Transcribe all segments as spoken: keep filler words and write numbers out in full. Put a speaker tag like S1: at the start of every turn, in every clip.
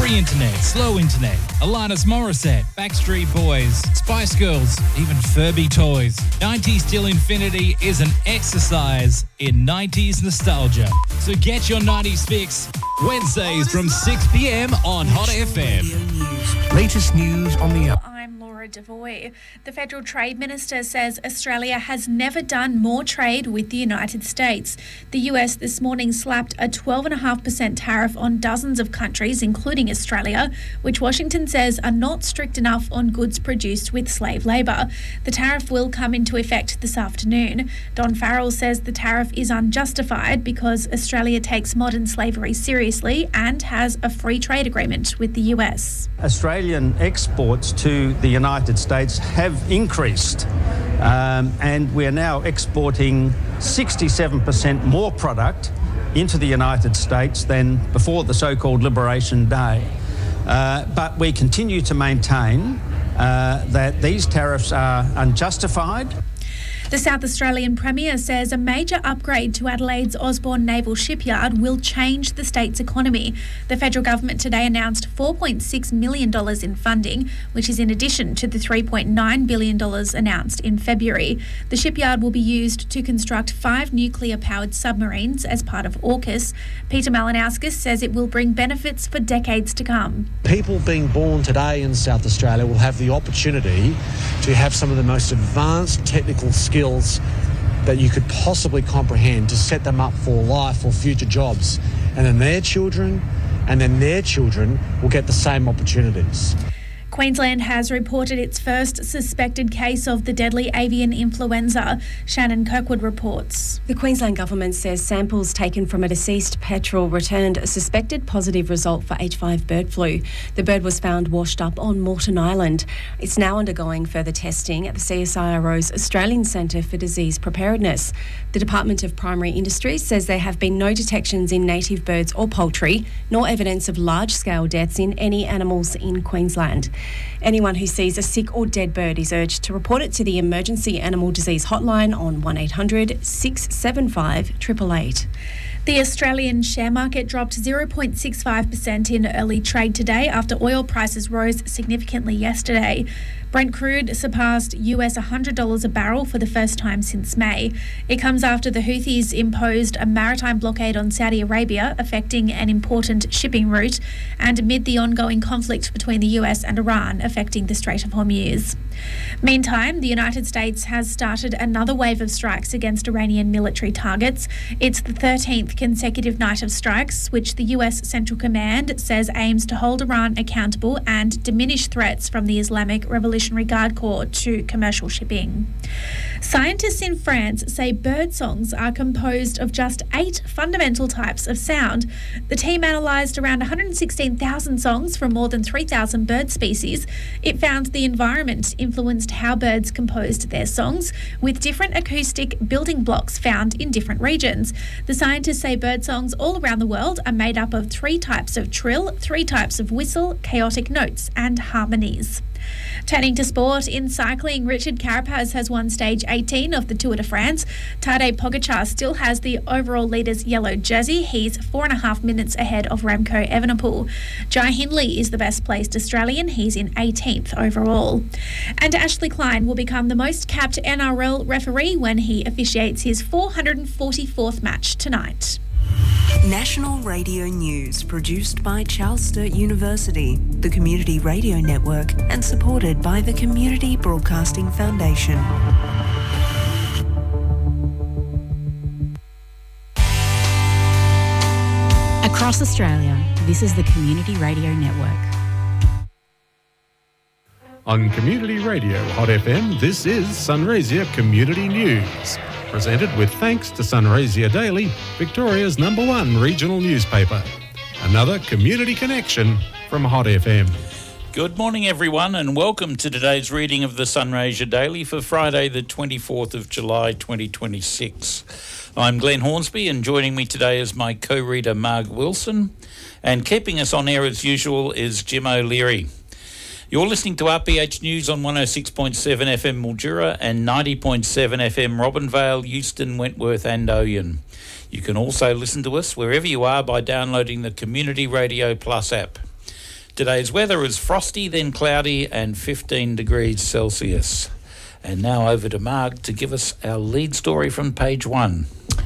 S1: Free internet, slow internet, Alanis Morissette, Backstreet Boys, Spice Girls, even Furby toys. nineties Till Infinity is an exercise in nineties nostalgia. So get your nineties fix Wednesdays from six p.m. on Hot F M.
S2: Latest news on the app.
S3: I'm Laura Devoy. The Federal Trade Minister says Australia has never done more trade with the United States. The U S this morning slapped a twelve point five percent tariff on dozens of countries, including Australia, which Washington says are not strict enough on goods produced with slave labour. The tariff will come into effect this afternoon. Don Farrell says the tariff is unjustified because Australia takes modern slavery seriously and has a free trade agreement with the U S.
S4: Australian exports to the United States have increased, um, and we're now exporting sixty-seven percent more product into the United States than before the so-called Liberation Day. Uh, but we continue to maintain uh, that these tariffs are unjustified.
S3: The South Australian Premier says a major upgrade to Adelaide's Osborne Naval Shipyard will change the state's economy. The federal government today announced four point six million dollars in funding, which is in addition to the three point nine billion dollars announced in February. The shipyard will be used to construct five nuclear-powered submarines as part of AUKUS. Peter Malinauskas says it will bring benefits for decades to come.
S5: People being born today in South Australia will have the opportunity to have some of the most advanced technical skills that you could possibly comprehend to set them up for life or future jobs. And then their children and then their children will get the same opportunities.
S3: Queensland has reported its first suspected case of the deadly avian influenza. Shannon Kirkwood reports.
S6: The Queensland government says samples taken from a deceased petrel returned a suspected positive result for H five bird flu. The bird was found washed up on Moreton Island. It's now undergoing further testing at the C S I R O's Australian Centre for Disease Preparedness. The Department of Primary Industries says there have been no detections in native birds or poultry, nor evidence of large-scale deaths in any animals in Queensland. Anyone who sees a sick or dead bird is urged to report it to the Emergency Animal Disease Hotline on one eight hundred six seven five eight eight eight.
S3: The Australian share market dropped zero point six five percent in early trade today after oil prices rose significantly yesterday. Brent crude surpassed U S one hundred dollars a barrel for the first time since May. It comes after the Houthis imposed a maritime blockade on Saudi Arabia, affecting an important shipping route, and amid the ongoing conflict between the U S and Iran, affecting the Strait of Hormuz. Meantime, the United States has started another wave of strikes against Iranian military targets. It's the thirteenth consecutive night of strikes, which the U S Central Command says aims to hold Iran accountable and diminish threats from the Islamic Revolutionary Guard Corps to commercial shipping. Scientists in France say bird songs are composed of just eight fundamental types of sound. The team analysed around one hundred sixteen thousand songs from more than three thousand bird species. It found the environment influenced how birds composed their songs, with different acoustic building blocks found in different regions. The scientists say bird songs all around the world are made up of three types of trill, three types of whistle, chaotic notes, and harmonies. Turning to sport, in cycling, Richard Carapaz has won stage eighteen of the Tour de France. Tadej Pogacar still has the overall leader's yellow jersey. He's four and a half minutes ahead of Remco Evenepoel. Jai Hindley is the best placed Australian. He's in eighteenth overall. And Ashley Klein will become the most capped N R L referee when he officiates his four hundred forty-fourth match tonight.
S7: National Radio News, produced by Charles Sturt University, the Community Radio Network, and supported by the Community Broadcasting Foundation.
S8: Across Australia, this is the Community Radio Network.
S9: On Community Radio Hot F M, this is Sunraysia Community News. Presented with thanks to Sunraysia Daily, Victoria's number one regional newspaper. Another community connection from Hot F M.
S10: Good morning, everyone, and welcome to today's reading of the Sunraysia Daily for Friday, the twenty-fourth of July, twenty twenty-six. I'm Glenn Hornsby, and joining me today is my co-reader, Marg Wilson, and keeping us on air as usual is Jim O'Leary. You're listening to R P H News on one oh six point seven F M Mildura and ninety point seven F M Robinvale, Euston, Wentworth and Oyen. You can also listen to us wherever you are by downloading the Community Radio Plus app. Today's weather is frosty, then cloudy, and fifteen degrees Celsius. And now over to Marg to give us our lead story from page one.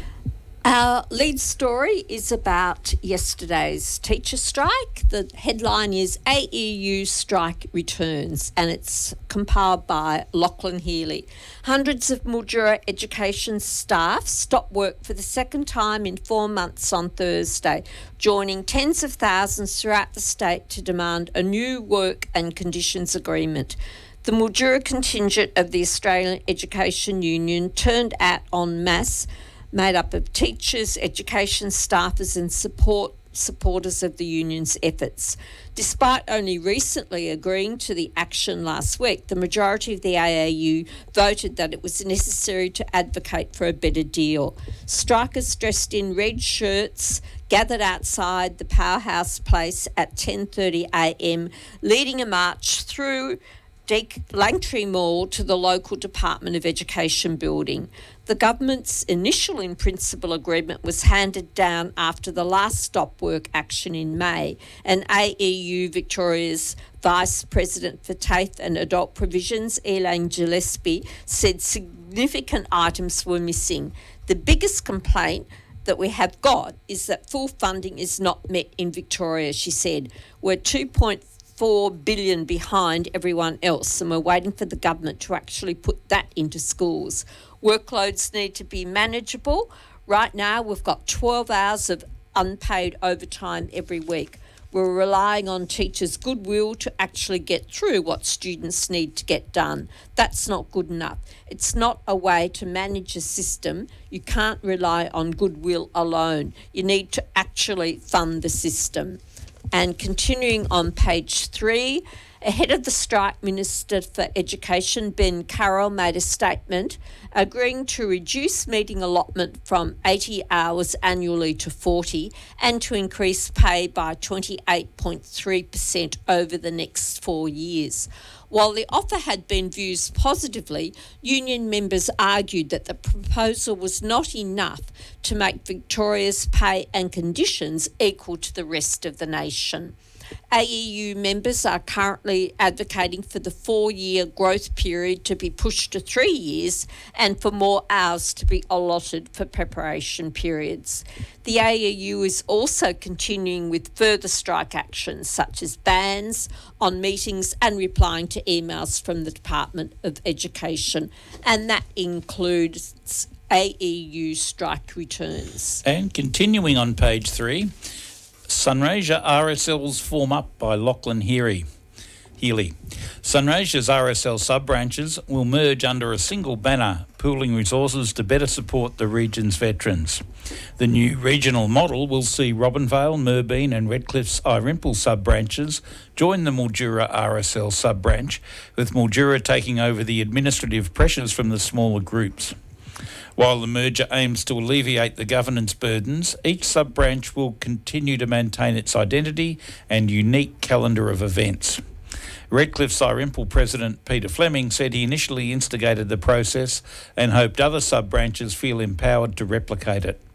S11: Our lead story is about yesterday's teacher strike. The headline is A E U Strike Returns, and it's compiled by Lachlan Healy. Hundreds of Mildura education staff stopped work for the second time in four months on Thursday, joining tens of thousands throughout the state to demand a new work and conditions agreement. The Mildura contingent of the Australian Education Union turned out en masse, made up of teachers, education staffers and support supporters of the union's efforts. Despite only recently agreeing to the action last week, the majority of the A A U voted that it was necessary to advocate for a better deal. Strikers dressed in red shirts gathered outside the Powerhouse Place at ten thirty a m, leading a march through Deek Langtree Mall to the local Department of Education building. The government's initial in-principle agreement was handed down after the last stop work action in May, and A E U Victoria's Vice President for TAFE and Adult Provisions, Elaine Gillespie, said significant items were missing. The biggest complaint that we have got is that full funding is not met in Victoria, she said. We're two point four billion dollars behind everyone else, and we're waiting for the government to actually put that into schools. Workloads need to be manageable. Right now we've got twelve hours of unpaid overtime every week. We're relying on teachers' goodwill to actually get through what students need to get done. That's not good enough. It's not a way to manage a system. You can't rely on goodwill alone. You need to actually fund the system. And continuing on page three, ahead of the strike, Minister for Education Ben Carroll made a statement agreeing to reduce meeting allotment from eighty hours annually to forty and to increase pay by twenty-eight point three percent over the next four years. While the offer had been viewed positively, union members argued that the proposal was not enough to make Victoria's pay and conditions equal to the rest of the nation. A E U members are currently advocating for the four-year growth period to be pushed to three years and for more hours to be allotted for preparation periods. The A E U is also continuing with further strike actions such as bans on meetings and replying to emails from the Department of Education, and that includes A E U strike returns.
S10: And continuing on page three, Sunraysia R S Ls form up by Lachlan Healy. Healy. Sunraysia's R S L sub-branches will merge under a single banner, pooling resources to better support the region's veterans. The new regional model will see Robinvale, Merbeen and Redcliffe's Irimple sub-branches join the Mildura R S L sub-branch, with Mildura taking over the administrative pressures from the smaller groups. While the merger aims to alleviate the governance burdens, each sub-branch will continue to maintain its identity and unique calendar of events. Redcliffe's Irimple President Peter Fleming said he initially instigated the process and hoped other sub-branches feel empowered to replicate it.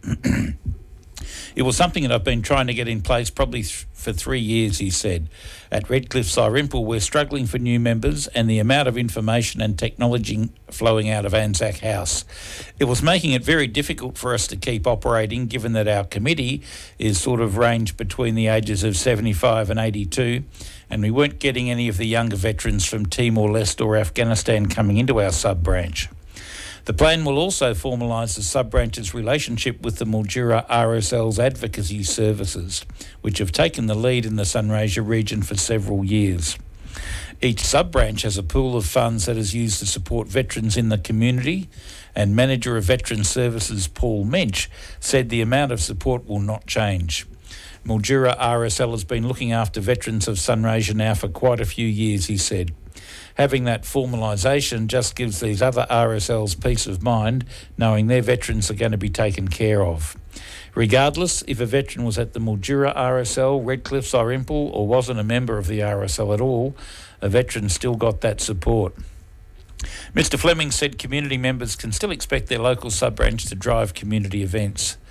S10: It was something that I've been trying to get in place probably th- for three years, he said. At Redcliffe's Irimple, we're struggling for new members and the amount of information and technology flowing out of Anzac House. It was making it very difficult for us to keep operating, given that our committee is sort of ranged between the ages of seventy-five and eighty-two, and we weren't getting any of the younger veterans from Timor-Leste or Afghanistan coming into our sub-branch. The plan will also formalise the sub-branch's relationship with the Mildura R S L's advocacy services, which have taken the lead in the Sunraysia region for several years. Each sub-branch has a pool of funds that is used to support veterans in the community, and Manager of Veteran Services Paul Mensch said the amount of support will not change. Mildura R S L has been looking after veterans of Sunraysia now for quite a few years, he said. Having that formalisation just gives these other R S Ls peace of mind, knowing their veterans are going to be taken care of. Regardless, if a veteran was at the Mildura R S L, Redcliffe's Irimple, or wasn't a member of the R S L at all, a veteran still got that support. Mister Fleming said community members can still expect their local sub-branch to drive community events.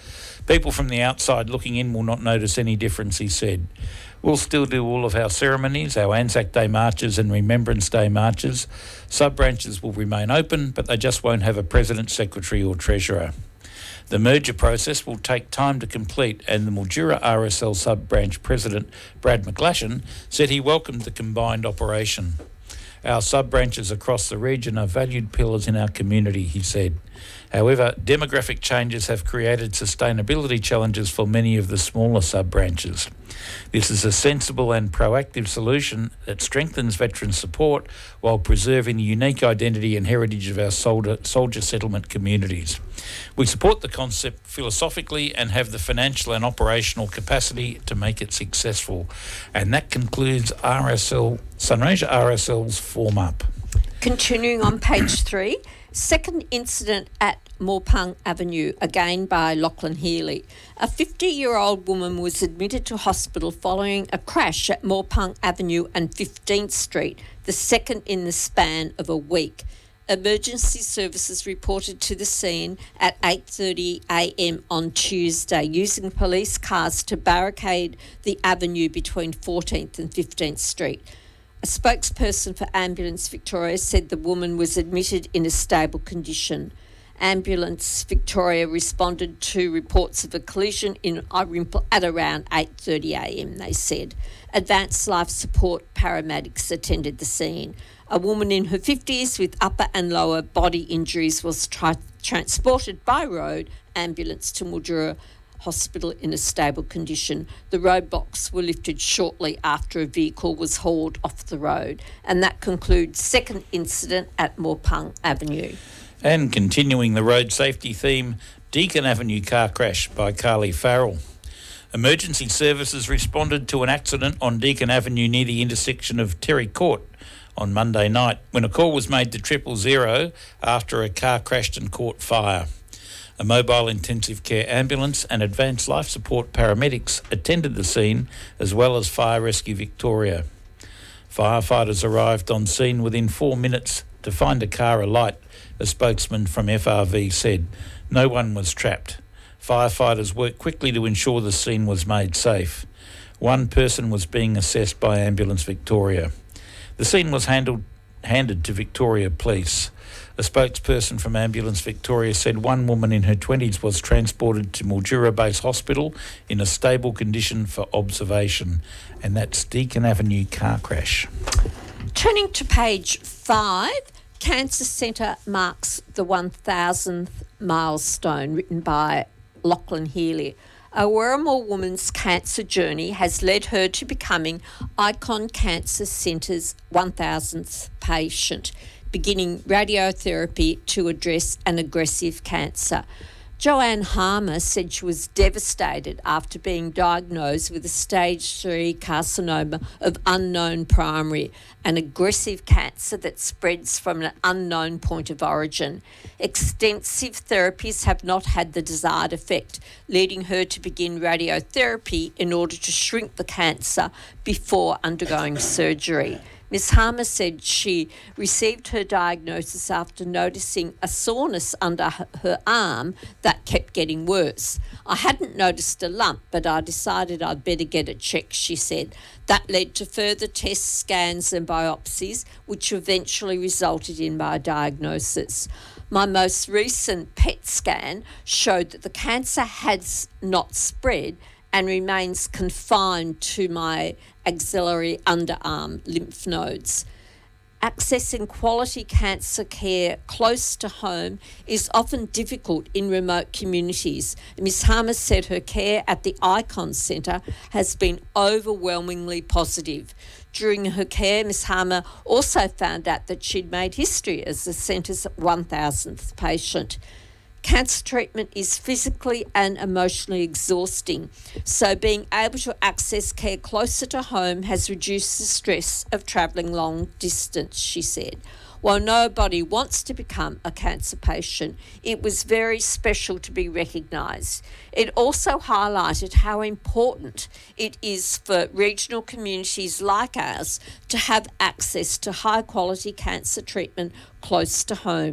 S10: People from the outside looking in will not notice any difference, he said. We'll still do all of our ceremonies, our Anzac Day marches and Remembrance Day marches. Sub-branches will remain open, but they just won't have a president, secretary or treasurer. The merger process will take time to complete, and the Mildura R S L sub-branch president, Brad McGlashan, said he welcomed the combined operation. Our sub-branches across the region are valued pillars in our community, he said. However, demographic changes have created sustainability challenges for many of the smaller sub-branches. This is a sensible and proactive solution that strengthens veteran support while preserving the unique identity and heritage of our soldier, soldier settlement communities. We support the concept philosophically and have the financial and operational capacity to make it successful. And that concludes R S L, Sunraysia R S L's form-up.
S11: Continuing on page three, second incident at Morpung Avenue, again by Lachlan Healy. A fifty-year-old woman was admitted to hospital following a crash at Morpung Avenue and fifteenth Street, the second in the span of a week. Emergency services reported to the scene at eight thirty a m on Tuesday, using police cars to barricade the avenue between fourteenth and fifteenth Street. A spokesperson for Ambulance Victoria said the woman was admitted in a stable condition. Ambulance Victoria responded to reports of a collision in Irimple at around eight thirty a m, they said. Advanced life support paramedics attended the scene. A woman in her fifties with upper and lower body injuries was tra- transported by road ambulance to Mildura Hospital in a stable condition. The roadblocks were lifted shortly after a vehicle was hauled off the road. And that concludes second incident at Morpung Avenue.
S10: And continuing the road safety theme, Deakin Avenue car crash by Carly Farrell. Emergency services responded to an accident on Deakin Avenue near the intersection of Terry Court on Monday night when a call was made to triple zero after a car crashed and caught fire. A mobile intensive care ambulance and advanced life support paramedics attended the scene, as well as Fire Rescue Victoria. Firefighters arrived on scene within four minutes to find a car alight, a spokesman from F R V said. No one was trapped. Firefighters worked quickly to ensure the scene was made safe. One person was being assessed by Ambulance Victoria. The scene was handled, handed to Victoria Police. A spokesperson from Ambulance Victoria said one woman in her twenties was transported to Mildura Base Hospital in a stable condition for observation. And that's Deakin Avenue car crash.
S11: Turning to page five, Cancer Centre marks the one thousandth milestone, written by Lachlan Healy. A Wirrama woman's cancer journey has led her to becoming Icon Cancer Centre's one thousandth patient, beginning radiotherapy to address an aggressive cancer. Joanne Harmer said she was devastated after being diagnosed with a stage three carcinoma of unknown primary, an aggressive cancer that spreads from an unknown point of origin. Extensive therapies have not had the desired effect, leading her to begin radiotherapy in order to shrink the cancer before undergoing surgery. Miz Harmer said she received her diagnosis after noticing a soreness under her arm that kept getting worse. I hadn't noticed a lump, but I decided I'd better get it checked, she said. That led to further tests, scans and biopsies, which eventually resulted in my diagnosis. My most recent P E T scan showed that the cancer has not spread and remains confined to my axillary underarm lymph nodes. Accessing quality cancer care close to home is often difficult in remote communities. Miz Harmer said her care at the Icon Centre has been overwhelmingly positive. During her care, Miz Harmer also found out that she'd made history as the centre's one thousandth patient. Cancer treatment is physically and emotionally exhausting, so being able to access care closer to home has reduced the stress of travelling long distance, she said. While nobody wants to become a cancer patient, it was very special to be recognised. It also highlighted how important it is for regional communities like ours to have access to high-quality cancer treatment close to home.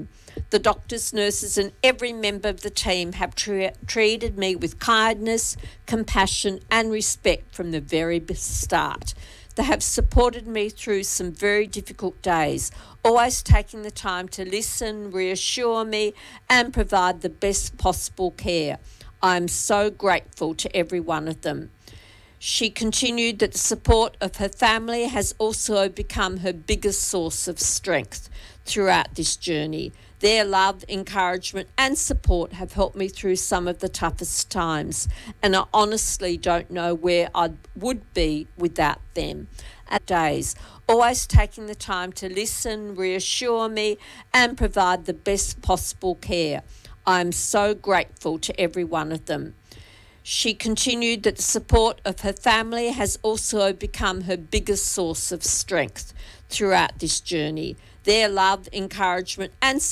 S11: The doctors, nurses and every member of the team have tre- treated me with kindness, compassion and respect from the very start. They have supported me through some very difficult days, always taking the time to listen, reassure me and provide the best possible care. I am so grateful to every one of them. She continued that the support of her family has also become her biggest source of strength throughout this journey. Their love, encouragement and support have helped me through some of the toughest times, and I honestly don't know where I would be without them. At days, always taking the time to listen, reassure me and provide the best possible care. I am so grateful to every one of them. She continued that the support of her family has also become her biggest source of strength throughout this journey. Their love, encouragement and